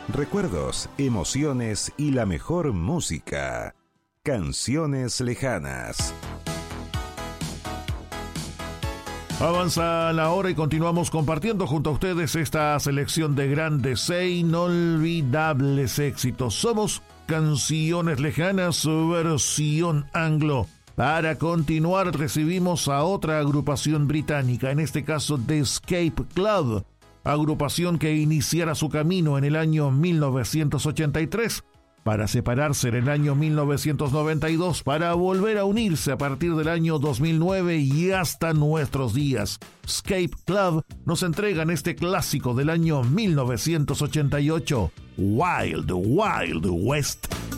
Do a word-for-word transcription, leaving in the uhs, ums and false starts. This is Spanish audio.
Recuerdos, emociones y la mejor música. Canciones lejanas. Avanza la hora y continuamos compartiendo junto a ustedes esta selección de grandes e inolvidables éxitos. Somos Canciones Lejanas, versión anglo. Para continuar recibimos a otra agrupación británica, en este caso The Escape Club, agrupación que iniciara su camino en el año mil novecientos ochenta y tres, para separarse en el año mil novecientos noventa y dos, para volver a unirse a partir del año dos mil nueve y hasta nuestros días. Escape Club nos entregan este clásico del año mil novecientos ochenta y ocho, Wild Wild West.